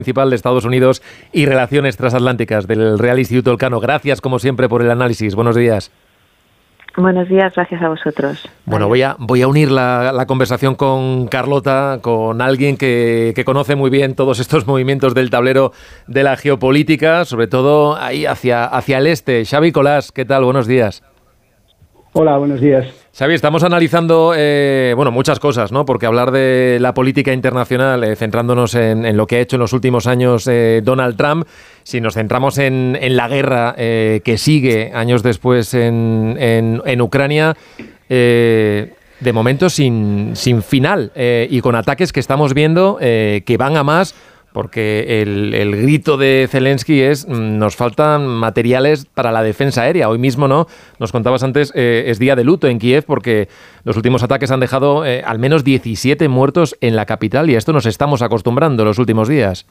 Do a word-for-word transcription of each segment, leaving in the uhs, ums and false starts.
Principal de Estados Unidos y Relaciones Transatlánticas del Real Instituto Elcano. Gracias, como siempre, por el análisis. Buenos días. Buenos días, gracias a vosotros. Bueno, voy a, voy a unir la, la conversación con Carlota, con alguien que, que conoce muy bien todos estos movimientos del tablero de la geopolítica, sobre todo ahí hacia, hacia el este. Xavi Colás, ¿qué tal? Buenos días. Hola, buenos días. Xavi, estamos analizando eh, bueno, muchas cosas, ¿no? Porque hablar de la política internacional, eh, centrándonos en, en lo que ha hecho en los últimos años eh, Donald Trump, si nos centramos en, en la guerra eh, que sigue años después en, en, en Ucrania, eh, de momento sin, sin final eh, y con ataques que estamos viendo eh, que van a más. Porque el, el grito de Zelensky es nos faltan materiales para la defensa aérea. Hoy mismo, ¿no? Nos contabas antes, eh, es día de luto en Kiev porque los últimos ataques han dejado eh, al menos diecisiete muertos en la capital y a esto nos estamos acostumbrando los últimos días.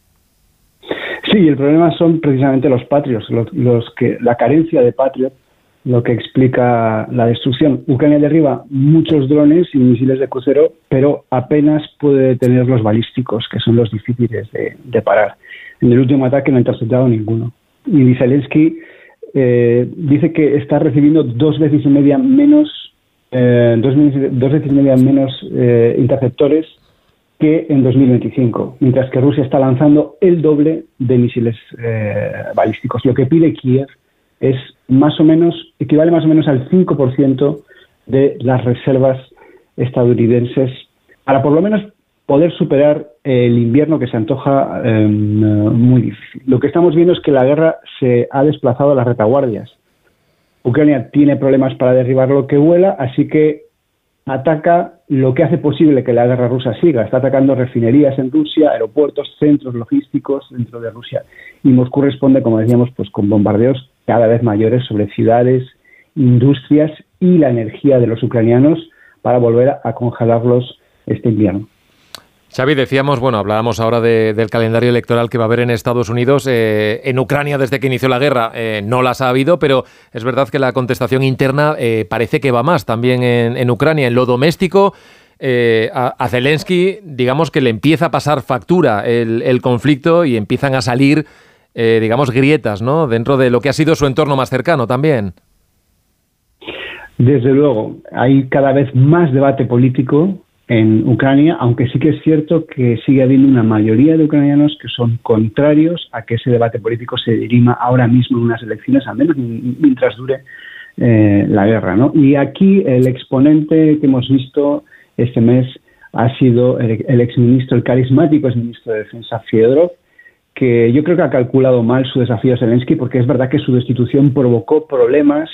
Sí, el problema son precisamente los Patriots, los, los que la carencia de Patriot, lo que explica la destrucción. Ucrania derriba muchos drones y misiles de crucero, pero apenas puede detener los balísticos, que son los difíciles de, de parar. En el último ataque no ha interceptado ninguno. Y Zelensky eh, dice que está recibiendo dos veces y media menos, eh, dos, dos veces y media menos eh, interceptores que en dos mil veinticinco, mientras que Rusia está lanzando el doble de misiles eh, balísticos. Lo que pide Kiev es más o menos, equivale más o menos al cinco por ciento de las reservas estadounidenses para por lo menos poder superar el invierno que se antoja eh, muy difícil. Lo que estamos viendo es que la guerra se ha desplazado a las retaguardias. Ucrania tiene problemas para derribar lo que vuela, así que ataca lo que hace posible que la guerra rusa siga. Está atacando refinerías en Rusia, aeropuertos, centros logísticos dentro de Rusia. Y Moscú responde, como decíamos, pues con bombardeos cada vez mayores sobre ciudades, industrias y la energía de los ucranianos para volver a congelarlos este invierno. Xavi, decíamos, bueno, hablábamos ahora de, del calendario electoral que va a haber en Estados Unidos. Eh, en Ucrania, desde que inició la guerra, eh, no las ha habido, pero es verdad que la contestación interna eh, parece que va más también en, en Ucrania. En lo doméstico, eh, a, a Zelensky, digamos que le empieza a pasar factura el, el conflicto y empiezan a salir, eh, digamos, grietas, ¿no? Dentro de lo que ha sido su entorno más cercano también. Desde luego, hay cada vez más debate político en Ucrania, aunque sí que es cierto que sigue habiendo una mayoría de ucranianos que son contrarios a que ese debate político se dirima ahora mismo en unas elecciones, al menos mientras dure eh, la guerra, ¿no? Y aquí el exponente que hemos visto este mes ha sido el, el exministro, el carismático exministro de Defensa, Fedorov, que yo creo que ha calculado mal su desafío a Zelensky, porque es verdad que su destitución provocó problemas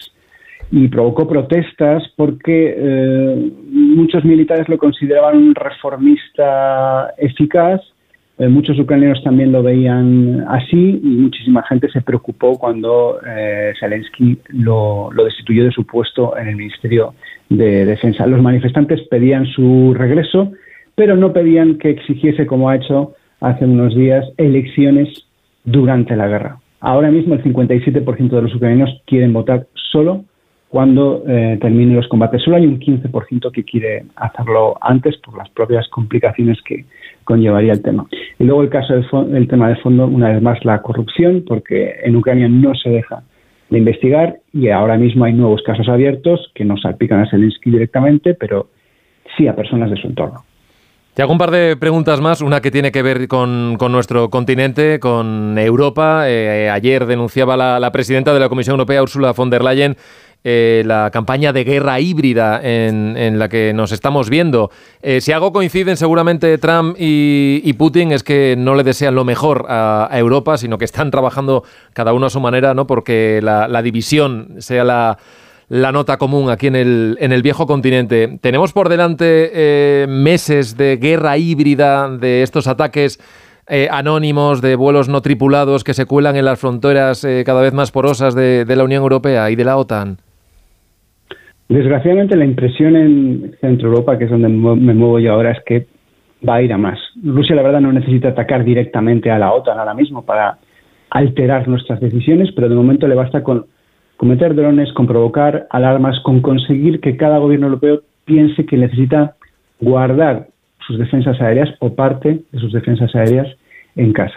y provocó protestas porque eh, muchos militares lo consideraban un reformista eficaz, eh, muchos ucranianos también lo veían así y muchísima gente se preocupó cuando eh, Zelensky lo, lo destituyó de su puesto en el Ministerio de Defensa. Los manifestantes pedían su regreso, pero no pedían que exigiese, como ha hecho hace unos días, elecciones durante la guerra. Ahora mismo el cincuenta y siete por ciento de los ucranianos quieren votar solo cuando eh, terminen los combates. Solo hay un quince por ciento que quiere hacerlo antes por las propias complicaciones que conllevaría el tema. Y luego el caso del el tema de fondo, una vez más, la corrupción, porque en Ucrania no se deja de investigar y ahora mismo hay nuevos casos abiertos que no salpican a Zelensky directamente, pero sí a personas de su entorno. Te hago un par de preguntas más, una que tiene que ver con, con nuestro continente, con Europa. Eh, ayer denunciaba la, la presidenta de la Comisión Europea, Ursula von der Leyen, Eh, la campaña de guerra híbrida en, en la que nos estamos viendo. Eh, si algo coinciden seguramente Trump y, y Putin es que no le desean lo mejor a, a Europa, sino que están trabajando cada uno a su manera, ¿no? Porque la, la división sea la, la nota común aquí en el, en el viejo continente. Tenemos por delante eh, meses de guerra híbrida, de estos ataques Eh, anónimos, de vuelos no tripulados que se cuelan en las fronteras eh, cada vez más porosas de, de la Unión Europea y de la OTAN. Desgraciadamente la impresión en Centro Europa, que es donde me muevo yo ahora, es que va a ir a más. Rusia, la verdad, no necesita atacar directamente a la OTAN ahora mismo para alterar nuestras decisiones, pero de momento le basta con cometer drones, con provocar alarmas, con conseguir que cada gobierno europeo piense que necesita guardar sus defensas aéreas o parte de sus defensas aéreas en casa.